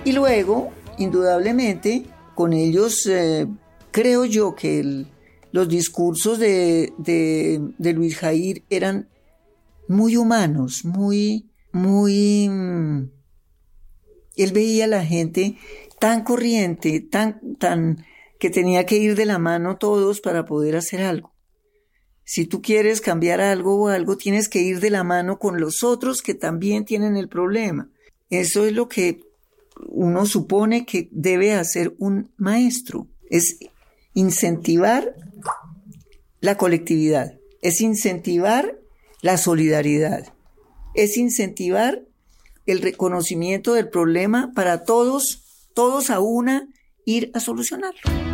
Y luego, indudablemente, con ellos creo yo que los discursos de Luis Jair eran muy humanos, él veía a la gente tan corriente, tan que tenía que ir de la mano todos para poder hacer algo. Si tú quieres cambiar algo o algo, tienes que ir de la mano con los otros que también tienen el problema. Eso es lo que uno supone que debe hacer un maestro, es incentivar la colectividad, es incentivar la solidaridad, es incentivar el reconocimiento del problema para todos a una, ir a solucionarlo.